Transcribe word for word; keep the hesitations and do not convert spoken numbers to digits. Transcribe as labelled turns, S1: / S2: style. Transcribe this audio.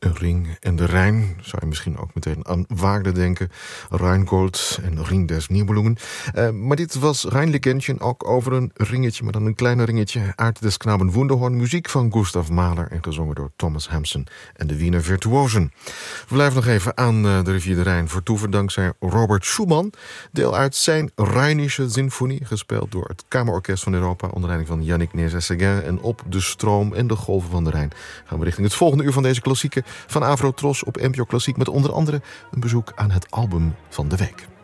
S1: een ring en de Rijn. Zou je misschien ook meteen aan waarde denken. Rheingold en Ring des Nibelungen. Uh, maar dit was Rheinlegendchen ook over een ringetje, maar dan een kleiner ringetje. Aard des Knaben Wunderhorn, muziek van Gustav Mahler en gezongen door Thomas Hampson en de Wiener Virtuosen. We blijven nog even aan uh, de rivier de Rijn vertoeven dankzij Robert Schumann. Deel uit zijn Rheinische Symfonie, gespeeld door het Kamerorkest van Europa onder leiding van Yannick Nézet-Séguin. En op de stroom en de golven van de Rijn gaan we richting het volgende uur van deze klassieke van Avro Tros op N P O Klassiek met onder andere een bezoek aan het album van de week.